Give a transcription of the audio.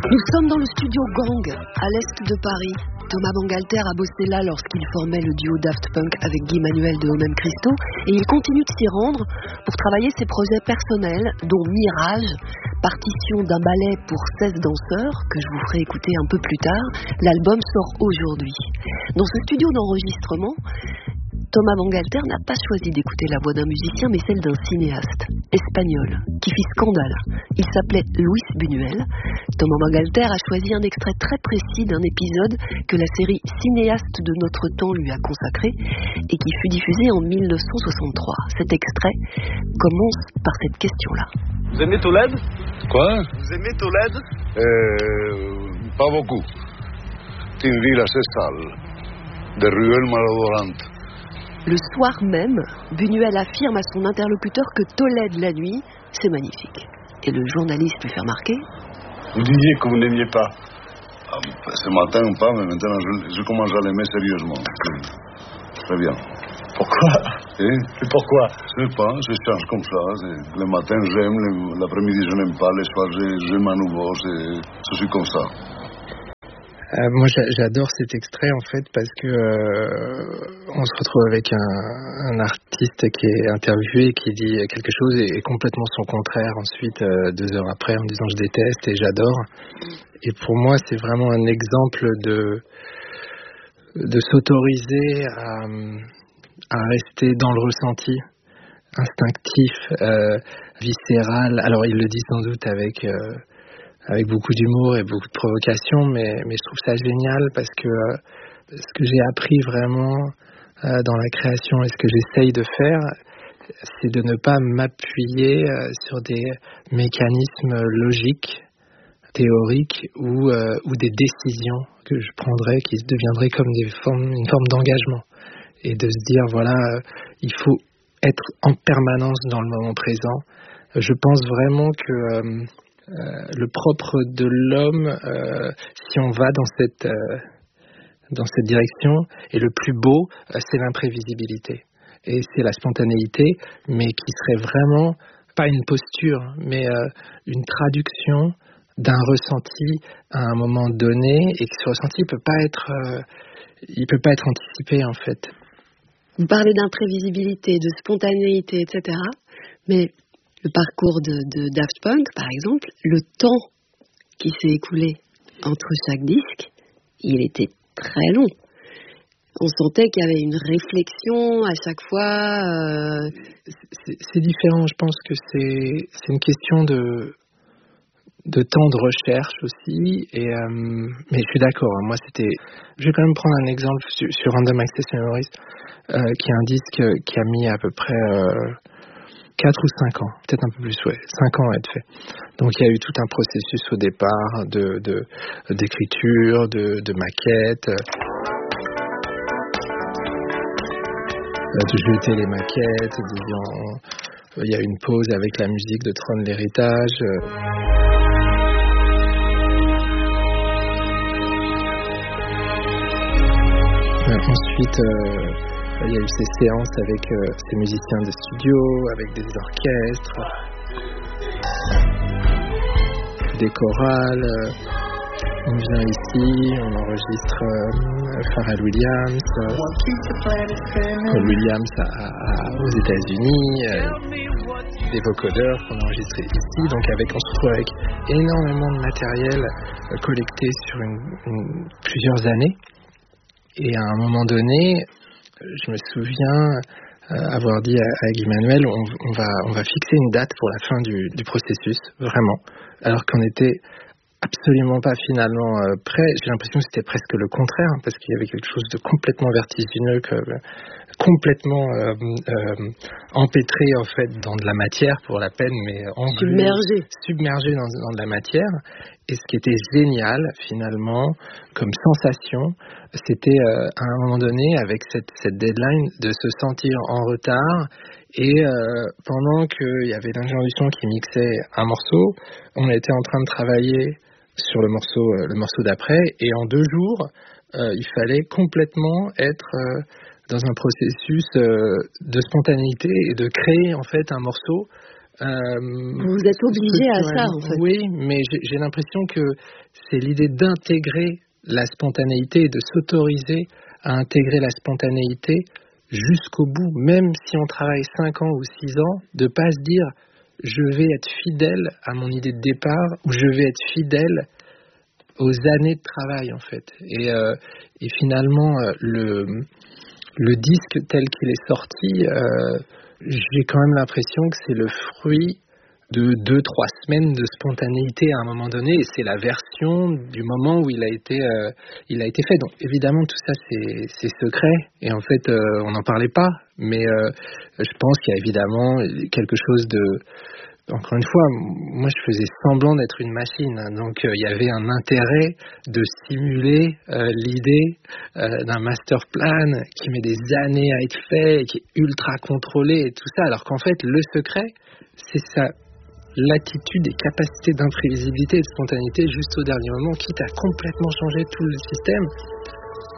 Nous sommes dans le studio Gang, à l'est de Paris. Thomas Bangalter a bossé là lorsqu'il formait le duo Daft Punk avec Guy Manuel de Homem Christo, et il continue de s'y rendre pour travailler ses projets personnels, dont Mirage, partition d'un ballet pour 16 danseurs, que je vous ferai écouter un peu plus tard. L'album sort aujourd'hui. Dans ce studio d'enregistrement, Thomas Bangalter n'a pas choisi d'écouter la voix d'un musicien, mais celle d'un cinéaste espagnol qui fit scandale. Il s'appelait Luis Buñuel. Thomas Bangalter a choisi un extrait très précis d'un épisode que la série Cinéaste de notre temps lui a consacré et qui fut diffusé en 1963. Cet extrait commence par cette question-là. Vous aimez Tolède ? Quoi ? Vous aimez Tolède ? Pas beaucoup. C'est une ville assez sale, des ruelles malodorantes. Le soir même, Buñuel affirme à son interlocuteur que Tolède la nuit, c'est magnifique. Et le journaliste lui fait remarquer: vous disiez que vous n'aimiez pas. Ce matin pas, mais maintenant je commence à l'aimer sérieusement. Très bien. Pourquoi ? Et pourquoi ? Je sais pas, je change comme ça. Le matin j'aime, l'après-midi je n'aime pas, les soirs j'aime à nouveau, je suis comme ça. Moi j'adore cet extrait en fait parce que on se retrouve avec un artiste qui est interviewé et qui dit quelque chose et complètement son contraire ensuite 2 heures après en disant je déteste et j'adore. Et pour moi c'est vraiment un exemple de s'autoriser à rester dans le ressenti instinctif, viscéral. Alors il le dit sans doute avec beaucoup d'humour et beaucoup de provocation, mais je trouve ça génial parce que ce que j'ai appris vraiment dans la création et ce que j'essaye de faire, c'est de ne pas m'appuyer sur des mécanismes logiques, théoriques ou des décisions que je prendrais qui deviendraient comme une forme d'engagement. Et de se dire, voilà, il faut être en permanence dans le moment présent. Je pense vraiment que le propre de l'homme, si on va dans cette direction, et le plus beau, c'est l'imprévisibilité. Et c'est la spontanéité, mais qui serait vraiment pas une posture, mais une traduction d'un ressenti à un moment donné, et que ce ressenti il peut pas être anticipé en fait. Vous parlez d'imprévisibilité, de spontanéité, etc. Mais le parcours de Daft Punk, par exemple, le temps qui s'est écoulé entre chaque disque, il était très long. On sentait qu'il y avait une réflexion à chaque fois. C'est différent, je pense que c'est une question de temps de recherche aussi. Mais je suis d'accord, moi je vais quand même prendre un exemple sur Random Access Memories, qui est un disque qui a mis à peu près 4 ou 5 ans, peut-être un peu plus, 5 ans à être fait. Donc il y a eu tout un processus au départ d'écriture, de maquette, de jeter les maquettes, il y a eu une pause avec la musique de Tron l'héritage. Ensuite, il y a eu ces séances avec ces musiciens de studio, avec des orchestres, des chorales. On vient ici, on enregistre Pharrell Williams, Paul Williams aux États-Unis, des vocodeurs qu'on a enregistrés ici. Donc on se retrouve avec énormément de matériel collecté sur plusieurs années. Et à un moment donné, je me souviens avoir dit à Guy Manuel, on va fixer une date pour la fin du processus, vraiment. Alors qu'on était absolument pas finalement prêt. J'ai l'impression que c'était presque le contraire, parce qu'il y avait quelque chose de complètement vertigineux, complètement empêtré en fait dans de la matière pour la peine, mais submergé dans de la matière. Et ce qui était génial finalement comme sensation, c'était à un moment donné avec cette deadline de se sentir en retard. Et pendant qu'il y avait l'ingénieur du son qui mixait un morceau, on était en train de travailler sur le morceau d'après, et en 2 jours, il fallait complètement être dans un processus de spontanéité et de créer en fait un morceau Vous êtes obligé à ça, en fait. Oui, mais j'ai l'impression que c'est l'idée d'intégrer la spontanéité et de s'autoriser à intégrer la spontanéité jusqu'au bout, même si on travaille 5 ans ou 6 ans, de pas se dire je vais être fidèle à mon idée de départ ou je vais être fidèle aux années de travail, en fait. Et finalement, le disque tel qu'il est sorti, j'ai quand même l'impression que c'est le fruit de 2-3 semaines de spontanéité à un moment donné, et c'est la version du moment où il a été fait. Donc évidemment tout ça c'est secret, et en fait on n'en parlait pas, mais je pense qu'il y a évidemment quelque chose de... Encore une fois, moi je faisais semblant d'être une machine, donc il y avait un intérêt de simuler l'idée d'un master plan qui met des années à être fait, et qui est ultra contrôlé et tout ça, alors qu'en fait le secret c'est sa latitude et capacité d'imprévisibilité et de spontanéité juste au dernier moment, quitte à complètement changer tout le système.